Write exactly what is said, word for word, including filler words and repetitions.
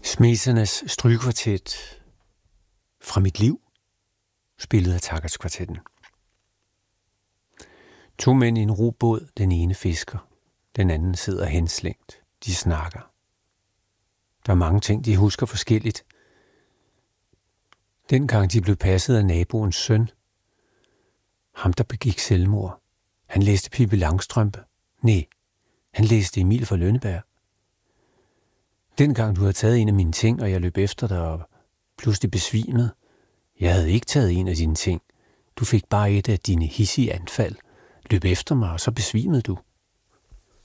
Smesernes strygekvartet fra mit liv, spillet af Takacs-kvartetten. To mænd i en robåd, den ene fisker, den anden sidder henslængt. De snakker. Der er mange ting, de husker forskelligt. Dengang de blev passet af naboens søn, ham der begik selvmord, han læste Pippi Langstrømpe. Nej, han læste Emil fra Lønneberg. Dengang du havde taget en af mine ting, og jeg løb efter dig og pludselig besvimede. Jeg havde ikke taget en af dine ting. Du fik bare et af dine hissige anfald. Løb efter mig, og så besvimede du.